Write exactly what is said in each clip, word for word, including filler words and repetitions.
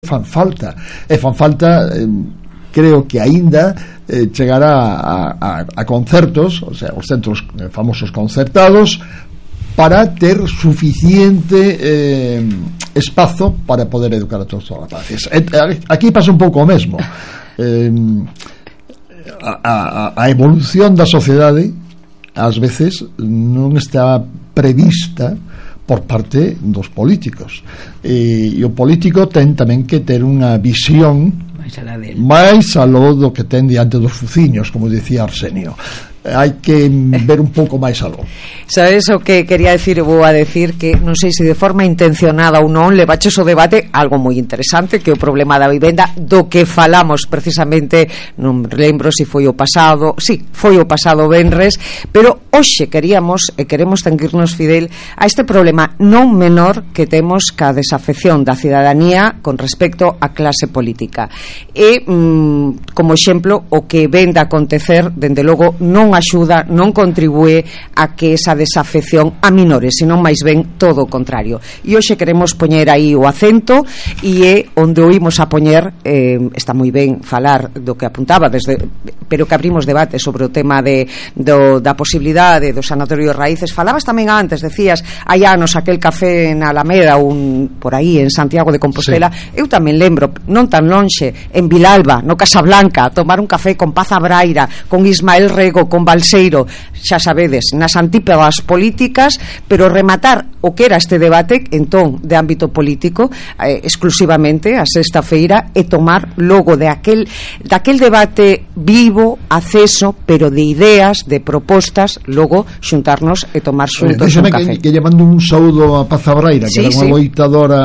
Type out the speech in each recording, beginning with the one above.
fan falta e fan falta eh, creo que aínda eh, chegará a, a, a concertos, o sea, os centros eh, famosos concertados, para ter suficiente eh, espazo para poder educar a todos os rapaces. Aquí pasa un pouco o mesmo. eh, a, a, a evolución da sociedade ás veces non está prevista por parte dos políticos, e, e o político ten tamén que ter unha visión máis aló, máis aló do que ten diante dos fuciños, como dicía Arsenio. Hai que ver un pouco máis aló. Sabes o que quería decir? Vou a decir que non sei se de forma intencionada ou non levaches o debate algo moi interesante, que é o problema da vivenda, do que falamos precisamente, non lembro se foi o pasado, si, sí, foi o pasado venres, pero hoxe queríamos e queremos tenguirnos, Fidel, a este problema non menor que temos ca desafección da cidadanía con respecto á clase política. E mm, como exemplo, o que ven de acontecer, dende logo, non axuda, non contribúe a que esa desafección aminore, senón máis ben todo o contrario. E hoxe queremos poñer aí o acento, e é onde o imos a poñer. Eh, está moi ben falar do que apuntaba desde, pero que abrimos debate sobre o tema de, do, da posibilidade do sanatorio de raíces. Falabas tamén antes, decías, hai anos aquel café na Alameda, un, por aí en Santiago de Compostela. Sí. Eu tamén lembro, non tan lonxe, en Vilalba, no Casablanca, tomar un café con Paz Abraira, con Ismael Rego, con Balseiro, xa sabedes, nas antípodas políticas, pero rematar o que era este debate entón de ámbito político eh, exclusivamente a sexta feira, e tomar logo de aquel, daquel debate vivo, acceso, pero de ideas, de propostas, logo xuntarnos e tomar xuntos un café. Que, que lle mando un saúdo a Paz Abraira, que sí, era unha sí. loitadora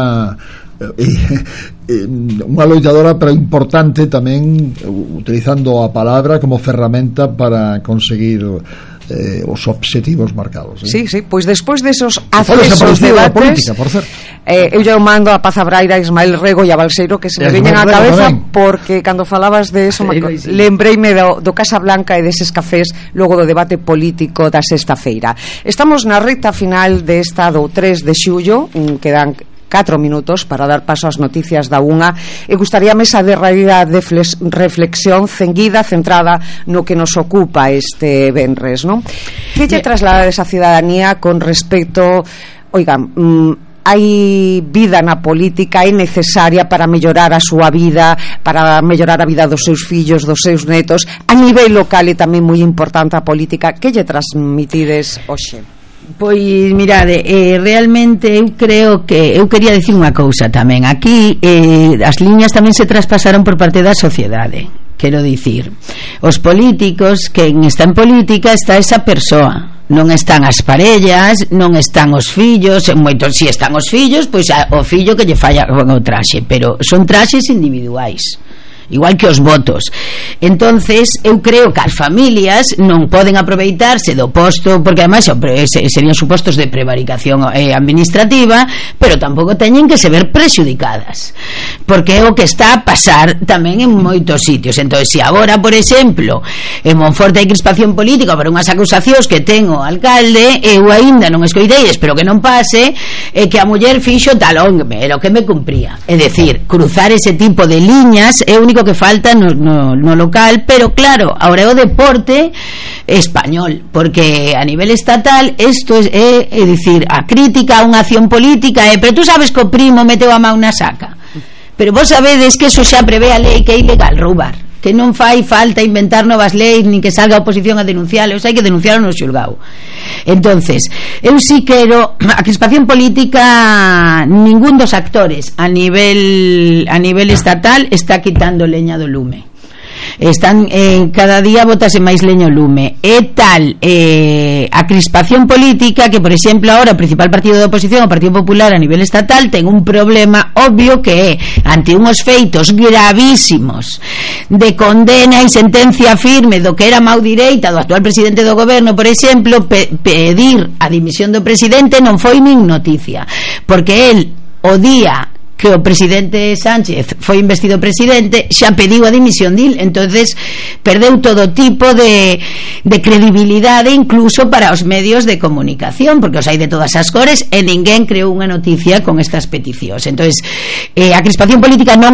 unha loitadora pero importante tamén, utilizando a palabra como ferramenta para conseguir eh, os obxectivos marcados, eh? Sí, sí, pois despois desos accesos debates política, por certo. Eh, eu lle mando a Paz Abraira, a Ismael Rego e a Balseiro, que se me veñen á cabeza tamén, porque cando falabas de eso sí, sí. lembreime do, do Casablanca e deses cafés logo do debate político da sexta feira. Estamos na recta final desta do tres de xullo, quedan catro minutos para dar paso ás noticias da unha, e gustaríame esa derradeira de reflexión ceñida, centrada no que nos ocupa este venres, non? Que lle traslades a cidadanía con respecto, oigan, mmm, hai vida na política, é necesaria para mellorar a súa vida, para mellorar a vida dos seus fillos, dos seus netos, a nivel local é tamén moi importante a política. Que lle transmitides hoxe? Pois mirade, eh, realmente eu creo que eu quería dicir unha cousa tamén. Aquí eh, as liñas tamén se traspasaron por parte da sociedade. Quero dicir, os políticos, quen está en política está esa persoa, non están as parellas, non están os fillos. Moitos, si están os fillos, pois o fillo que lle falla con o traxe, pero son traxes individuais, igual que os votos. Entonces eu creo que as familias non poden aproveitarse do posto, porque ademais serían supostos de prevaricación eh, administrativa, pero tampouco teñen que se ver prexudicadas, porque é o que está a pasar tamén en moitos sitios. Entonces, se agora, por exemplo, en Monforte hai crispación política por unhas acusacións que ten o alcalde, eu aínda non escoitei, espero que non pase, é que a muller fixo talón, era o que me cumpría. É decir, cruzar ese tipo de liñas é único que falta no, no, no local, pero claro, ahora é o deporte español, porque a nivel estatal isto é, é, é dicir, a crítica a unha acción política é, pero tú sabes que o primo meteu a mão na saca, pero vos sabedes que eso xa prevé a lei, que é ilegal roubar, que non fai falta inventar novas leis nin que salga a oposición a denunciarlo, hai que denunciarlo no xulgado. Entonces, eu si quero a crispación política, ningún dos actores a nivel a nivel estatal está quitando leña do lume. Están eh, cada día botase máis leño lume. É tal eh, a crispación política que, por exemplo, ahora o principal partido de oposición, o Partido Popular a nivel estatal, ten un problema obvio que é, ante unhos feitos gravísimos de condena e sentencia firme do que era mau direita do actual presidente do goberno, por exemplo, pe- pedir a dimisión do presidente non foi nin noticia, porque el o día que o presidente Sánchez foi investido presidente, xa pediu a dimisión dil, entonces perdeu todo tipo de, de credibilidade incluso para os medios de comunicación, porque os hai de todas as cores e ninguén creou unha noticia con estas peticións. Entonces eh, a crispación política non